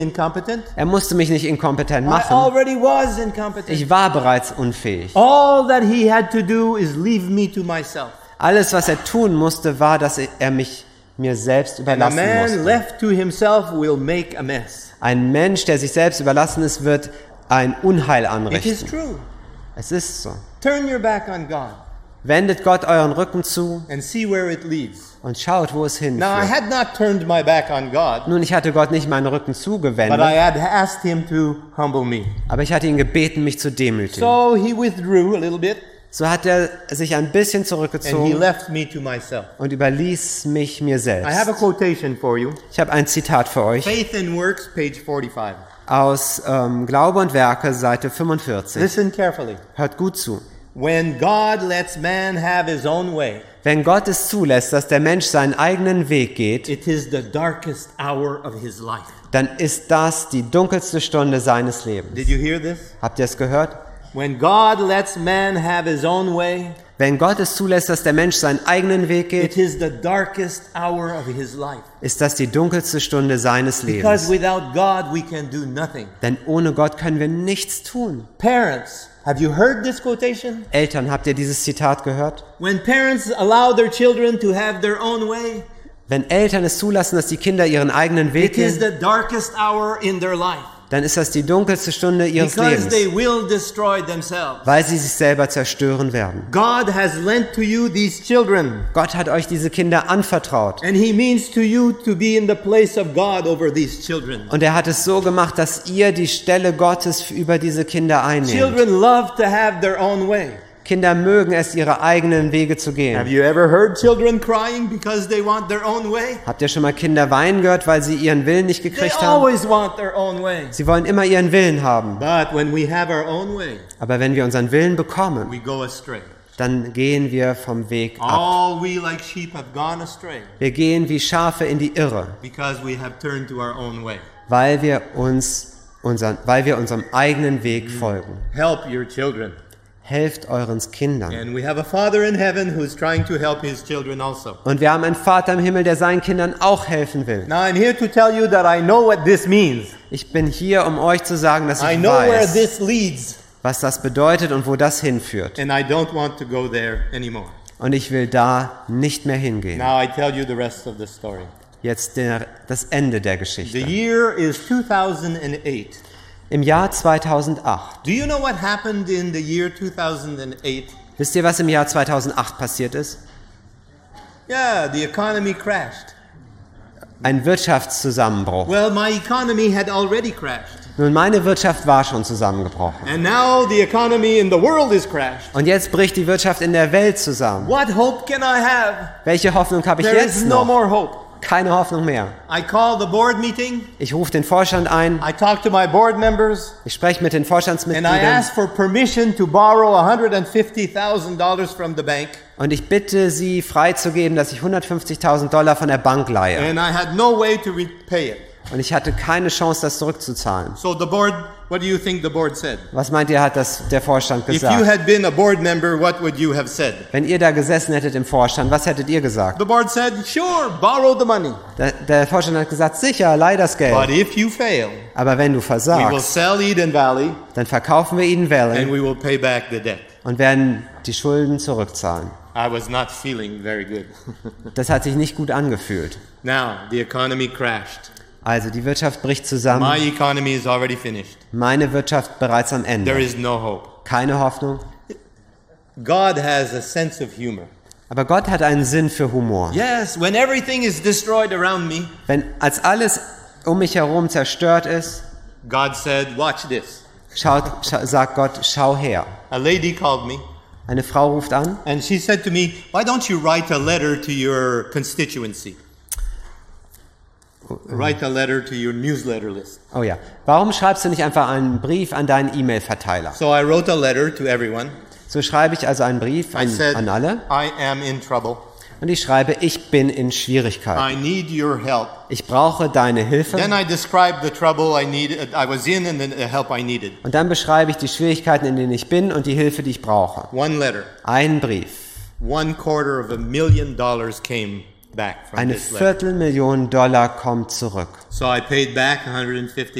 incompetent. Er musste mich nicht inkompetent I machen. already was incompetent. Ich war bereits unfähig. All that he had to do is leave me to myself. Alles, was er tun musste, war, dass er mir selbst And a überlassen man musste. left to himself will make a mess. Ein Mensch, der sich selbst überlassen ist, wird ein Unheil It is anrichten. true. Es ist so. Turn your back on God Wendet Gott euren Rücken zu and see where it leads. und schaut, wo es Now, I hinführt. had not turned my back on God, Nun, ich hatte Gott nicht meinen Rücken but I zugewendet, had asked him to humble me. aber ich hatte ihn gebeten, mich zu demütigen. So he withdrew a little bit So hat er sich ein bisschen and he zurückgezogen left me to myself. und überließ mich mir I have a selbst. quotation for you. Ich habe ein Zitat für euch Faith and Works, page 45. aus Glaube und Werke, Seite 45. Listen carefully. Hört gut zu. When God lets man have his own way, Wenn Gott es zulässt, dass der Mensch seinen eigenen Weg geht, it is the darkest hour of his life. dann ist das die dunkelste Stunde seines Lebens. Did you hear this? Habt ihr es gehört? When God lets man have his own way, Wenn Gott es zulässt, dass der Mensch seinen eigenen Weg it geht, is the darkest hour of his life. ist das die dunkelste Stunde seines Because Lebens. without God, we can do nothing. Denn ohne Gott können wir nichts tun. Parents, have you heard this quotation? Eltern, habt ihr dieses Zitat gehört? When parents allow their children to have their own way, Wenn Eltern es zulassen, dass die Kinder ihren eigenen Weg it is gehen, the darkest hour in their life. dann ist das die dunkelste Stunde ihres Because they Lebens, will destroy themselves. weil sie sich selber zerstören werden. God has lent to you these children, Gott hat euch diese Kinder anvertraut. and He means to you to be in the place of God over these children. Und er hat es so gemacht, dass ihr die Stelle Gottes über diese Kinder einnehmt. Children love to have their own way. Kinder mögen es, ihre eigenen Wege zu Have gehen. you ever heard children crying because they want their own way? Habt ihr schon mal Kinder weinen gehört, weil sie ihren Willen nicht They gekriegt haben? always want their own way. Sie wollen immer ihren Willen haben. But when we have our own way, Aber wenn wir unseren Willen bekommen, we go astray. dann gehen wir vom Weg ab. All we like sheep have gone astray Wir gehen wie Schafe in die Irre, because we have turned to our own way. weil wir unserem eigenen Weg folgen. Help your children. Helft euren Kindern. And we have a Father in heaven who's trying to help his children also. Und wir haben einen Vater im Himmel, der seinen Kindern auch helfen will. Now I'm here to tell you that I know what this means. Ich bin hier, um euch zu sagen, dass I ich know where weiß, this leads, was das bedeutet und wo das hinführt. and I don't want to go there anymore. Und ich will da nicht mehr hingehen. Now I tell you the rest of the story. Jetzt das Ende der The Geschichte. year is 2008. Im Jahr 2008. Do you know what happened in the year 2008? Wisst ihr, was im Jahr 2008 passiert ist? Yeah, the economy crashed. Ein Wirtschaftszusammenbruch. Well, my economy had already crashed. Nun, meine Wirtschaft war schon zusammengebrochen. And now the economy in the world is crashed. Und jetzt bricht die Wirtschaft in der Welt zusammen. What hope can I have? Welche Hoffnung habe ich There jetzt is no noch? more hope. Keine Hoffnung mehr. I call the board meeting. Ich rufe den Vorstand ein. I talk to my board members. Ich spreche mit den And I Vorstandsmitgliedern. ask for permission to borrow $150,000 from the bank. Und ich bitte sie freizugeben, dass ich $150.000 von der Bank leihe. And I had no way to repay it. Und ich hatte keine Chance, das zurückzuzahlen. So the board, what do you think the board said? Was meint ihr, hat der Vorstand If you gesagt? had been a board member, what would you have said? Wenn ihr da gesessen hättet im Vorstand, was hättet ihr gesagt? The board said, sure, borrow the money. Der Vorstand hat gesagt, sicher, leih das But Geld. if you fail, Aber wenn du we will versagst, sell Eden Valley dann verkaufen wir Eden and Valley we will pay back the debt. und werden die Schulden zurückzahlen. I was not feeling very good. Das hat sich nicht gut angefühlt. Now, the economy crashed. Also die Wirtschaft bricht My zusammen. economy is already finished. Meine Wirtschaft bereits am There Ende. is no hope. Keine Hoffnung. God has a sense of humor. Aber Gott hat einen Sinn für Humor. Yes, when everything is destroyed around me, Als alles um mich herum zerstört ist, God said, watch this. sagt Gott, schau her. A lady called me Eine Frau ruft an and she said to me, why don't you write a letter to your constituency? Write a letter to your newsletter list. Oh ja. Warum schreibst du nicht einfach einen Brief an deinen E-Mail-Verteiler? So I wrote a letter to everyone. So schreibe ich also einen Brief I said, an alle I am in trouble. und ich schreibe, ich bin in Schwierigkeiten. I need your help. Ich brauche deine Hilfe. Then I described the trouble I was in and the help I needed. Und dann beschreibe ich die Schwierigkeiten, in denen ich bin und die Hilfe, die ich brauche. One letter. Einen Brief. $250,000 came back from Eine this lender. $250.000 kommt zurück. So I paid back $150,000.